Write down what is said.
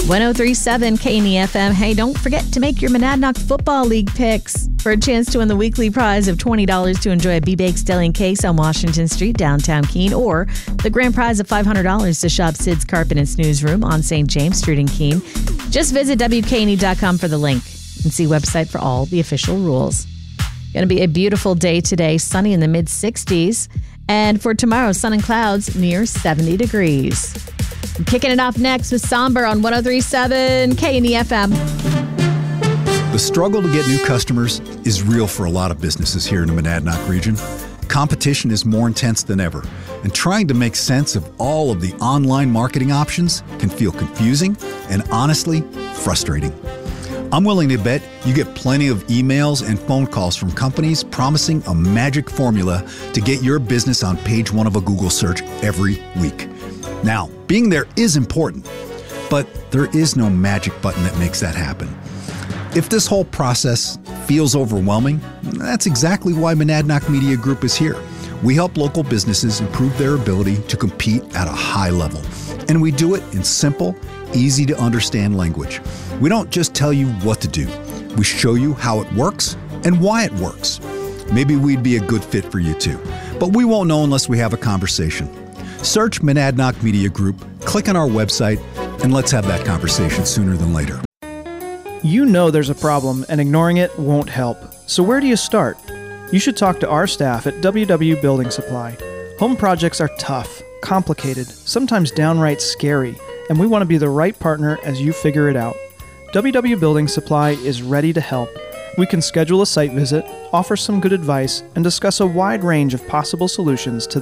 1037 KNEFM. Hey, don't forget to make your Monadnock Football League picks for a chance to win the weekly prize of $20 to enjoy a B-Baked Deli and Case on Washington Street, downtown Keene, or the grand prize of $500 to shop Sid's Carpet and Snooze Room on St. James Street in Keene. Just visit WKNE.com for the link and see website for all the official rules. Going to be a beautiful day today, sunny in the mid-60s. And for tomorrow, sun and clouds near 70 degrees. I'm kicking it off next with Somber on 1037 KNEFM. The struggle to get new customers is real for a lot of businesses here in the Monadnock region. Competition is more intense than ever, and trying to make sense of all of the online marketing options can feel confusing and honestly frustrating. I'm willing to bet you get plenty of emails and phone calls from companies promising a magic formula to get your business on page one of a Google search every week. Now, being there is important, but there is no magic button that makes that happen. If this whole process feels overwhelming, that's exactly why Monadnock Media Group is here. We help local businesses improve their ability to compete at a high level, and we do it in simple, easy to understand language. We don't just tell you what to do. We show you how it works and why it works. Maybe we'd be a good fit for you too, but we won't know unless we have a conversation. Search Monadnock Media Group, click on our website, and let's have that conversation sooner than later. You know there's a problem, and ignoring it won't help. So where do you start? You should talk to our staff at WW Building Supply. Home projects are tough, complicated, sometimes downright scary, and we want to be the right partner as you figure it out. WW Building Supply is ready to help. We can schedule a site visit, offer some good advice, and discuss a wide range of possible solutions to